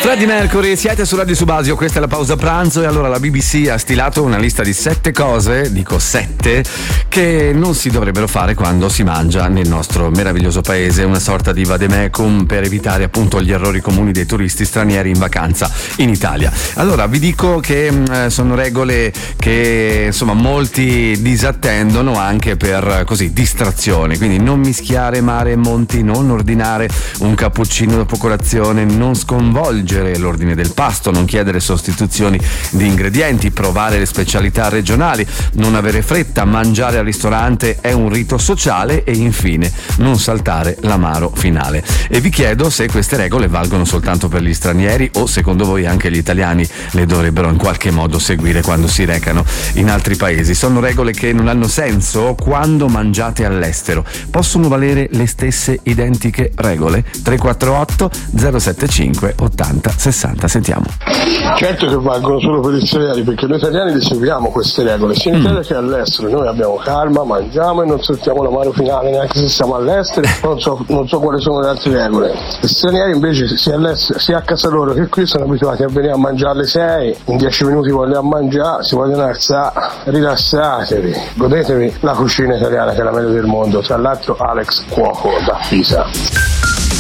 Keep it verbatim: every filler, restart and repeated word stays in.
Freddie Mercury, siete su Radio Subasio, questa è la pausa pranzo e allora la B B C ha stilato una lista di sette cose, dico sette, che non si dovrebbero fare quando si mangia nel nostro meraviglioso paese, una sorta di vademecum per evitare appunto gli errori comuni dei turisti stranieri in vacanza in Italia. Allora vi dico che mh, sono regole che insomma molti disattendono anche per così distrazione, quindi non mischiare mare e monti, non ordinare un cappuccino dopo colazione, non sconvolgere l'ordine del pasto, non chiedere sostituzioni di ingredienti, provare le specialità regionali, non avere fretta, mangiare al ristorante è un rito sociale e infine non saltare l'amaro finale. E vi chiedo se queste regole valgono soltanto per gli stranieri o secondo voi anche gli italiani le dovrebbero in qualche modo seguire quando si recano in altri paesi. Sono regole che non hanno senso quando mangiate all'estero. Possono valere le stesse identiche regole? tre quattro otto zero sette cinque ottanta sessanta, sentiamo. Certo che valgono solo per gli stranieri, perché noi italiani le seguiamo queste regole, sia in Italia mm. che all'estero. Noi abbiamo calma, mangiamo e non saltiamo l'amaro finale neanche se siamo all'estero. Non so, non so quali sono le altre regole. Gli stranieri invece sia all'estero sia a casa loro che qui sono abituati a venire a mangiare alle sei, in dieci minuti vogliono mangiare, si vogliono alzare. Rilassatevi, godetevi la cucina italiana che è la meglio del mondo. Tra l'altro Alex Cuoco da Pisa.